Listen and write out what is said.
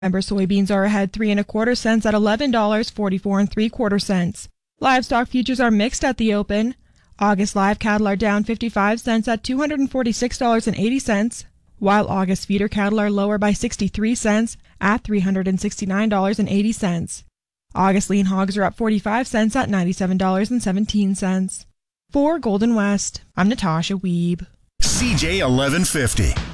November soybeans are ahead 3 1/4 cents at $11.44 3/4 cents. Livestock futures are mixed at the open. August live cattle are down 55 cents at $246.80, while August feeder cattle are lower by 63 cents at $369.80. August lean hogs are up 45 cents at $97.17. For Golden West, I'm Natasha Wiebe. CJ 1150.